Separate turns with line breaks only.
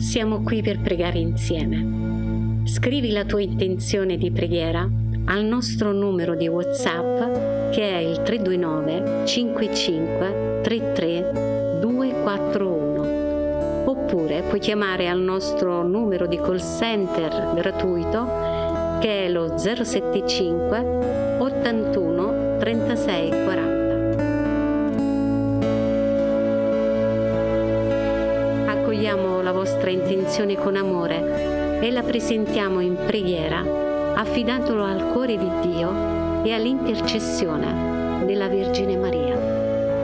siamo qui per pregare insieme. Scrivi la tua intenzione di preghiera al nostro numero di WhatsApp che è il 329 55 33 241. Oppure puoi chiamare al nostro numero di call center gratuito che è lo 075 81 36 40. Accogliamo la vostra intenzione con amore e la presentiamo in preghiera, affidandolo al cuore di Dio e all'intercessione della Vergine Maria.